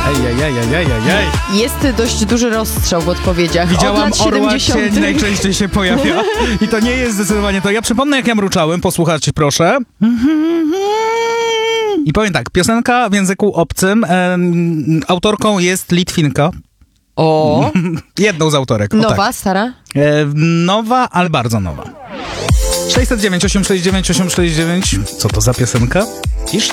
Ejejejejejejej. Jest dość duży rozstrzał w odpowiedziach. Widziałam Od lat orła, 70. cień najczęściej się pojawia. I to nie jest zdecydowanie to. Ja przypomnę, jak ja mruczałem. Posłuchajcie, proszę. I powiem tak, piosenka w języku obcym. Autorką jest Litwinka. O, Jedną z autorek. O, nowa, tak. stara? Nowa, ale bardzo nowa. 609 869 869. Co to za piosenka?